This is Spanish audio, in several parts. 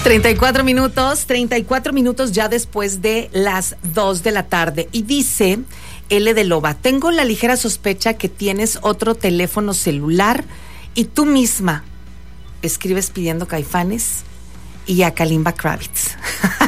34 minutos ya después de las 2 de la tarde. Y dice L de Loba, tengo la ligera sospecha que tienes otro teléfono celular y tú misma escribes pidiendo Caifanes y a Kalimba Kravitz.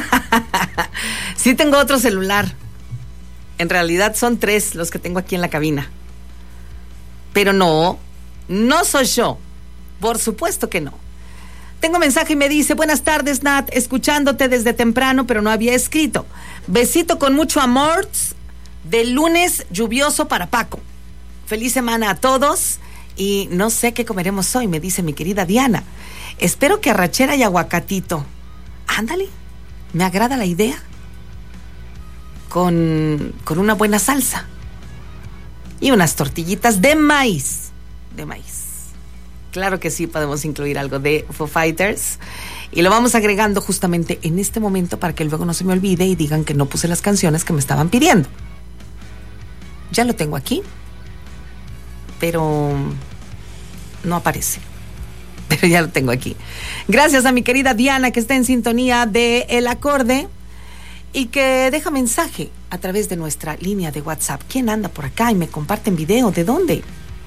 Sí tengo otro celular. En realidad son 3 los que tengo aquí en la cabina. Pero no soy yo. Por supuesto que no. Tengo mensaje y me dice, buenas tardes, Nat, escuchándote desde temprano, pero no había escrito. Besito con mucho amor, de lunes lluvioso para Paco. Feliz semana a todos y no sé qué comeremos hoy, me dice mi querida Diana. Espero que arrachera y aguacatito. Ándale, me agrada la idea. Con una buena salsa. Y unas tortillitas de maíz. Claro que sí, podemos incluir algo de Foo Fighters. Y lo vamos agregando justamente en este momento para que luego no se me olvide y digan que no puse las canciones que me estaban pidiendo. Ya lo tengo aquí, pero no aparece. Pero ya lo tengo aquí. Gracias a mi querida Diana, que está en sintonía de El Acorde y que deja mensaje a través de nuestra línea de WhatsApp. ¿Quién anda por acá y me comparten video? ¿De dónde?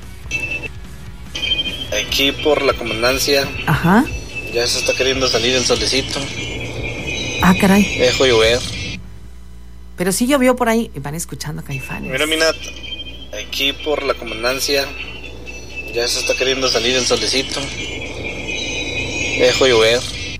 Aquí por la comandancia. Ajá. Ya se está queriendo salir el solecito. Ah, caray. Dejo llover. Pero sí llovió por ahí. Van escuchando Caifanes. Mira, Minat. Aquí por la comandancia. Ya se está queriendo salir el solecito. Dejo llover.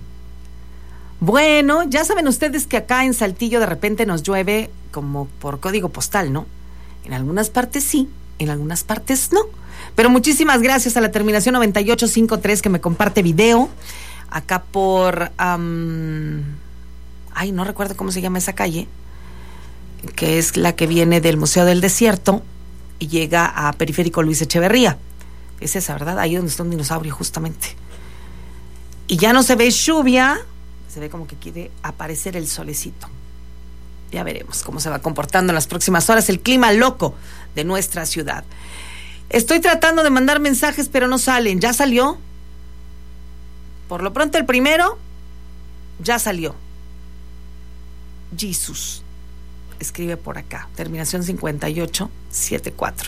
Bueno, ya saben ustedes que acá en Saltillo de repente nos llueve como por código postal, ¿no? En algunas partes sí, en algunas partes no. Pero muchísimas gracias a la terminación 9853 que me comparte video. Acá por... no recuerdo cómo se llama esa calle. Que es la que viene del Museo del Desierto y llega a Periférico Luis Echeverría. Es esa, ¿verdad? Ahí donde está un dinosaurio justamente. Y ya no se ve lluvia, se ve como que quiere aparecer el solecito. Ya veremos cómo se va comportando en las próximas horas el clima loco de nuestra ciudad. Estoy tratando de mandar mensajes, pero no salen. ¿Ya salió? Por lo pronto el primero ya salió. Jesús escribe por acá, terminación 5874.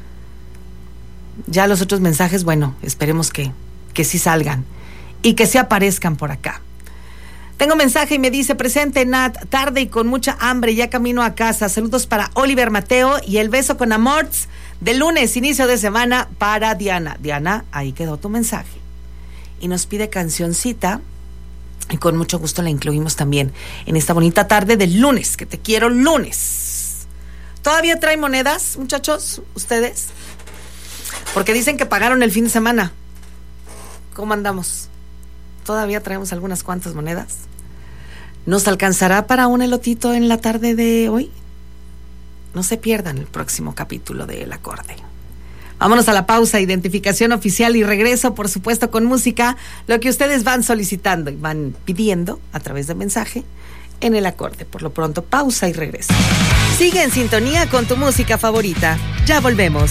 Ya los otros mensajes, bueno, esperemos que sí salgan y que sí aparezcan por acá. Tengo mensaje y me dice, presente Nat, tarde y con mucha hambre, ya camino a casa. Saludos para Oliver Mateo y el beso con amorts de lunes, inicio de semana para Diana. Diana, ahí quedó tu mensaje. Y nos pide cancioncita y con mucho gusto la incluimos también en esta bonita tarde del lunes, que te quiero lunes. ¿Todavía traen monedas, muchachos, ustedes? Porque dicen que pagaron el fin de semana. ¿Cómo andamos? ¿Todavía traemos algunas cuantas monedas? ¿Nos alcanzará para un elotito en la tarde de hoy? No se pierdan el próximo capítulo de El Acorde. Vámonos a la pausa, identificación oficial y regreso, por supuesto, con música, lo que ustedes van solicitando y van pidiendo a través de mensaje en El Acorde. Por lo pronto, pausa y regreso. Sigue en sintonía con tu música favorita. Ya volvemos.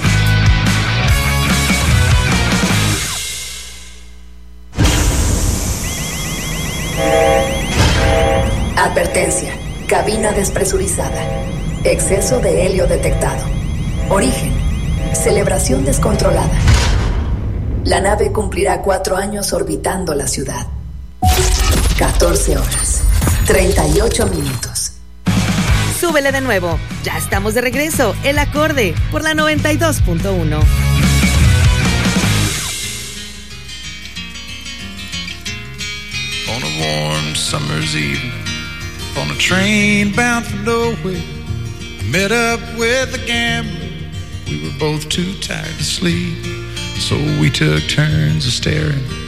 Advertencia, cabina despresurizada, exceso de helio detectado, origen, celebración descontrolada. La nave cumplirá 4 años orbitando la ciudad. 14 horas, 38 minutos. Súbele de nuevo, ya estamos de regreso, El Acorde, por la 92.1. On a warm summer's evening, on a train bound for nowhere, I met up with a gambler. We were both too tired to sleep, so we took turns of staring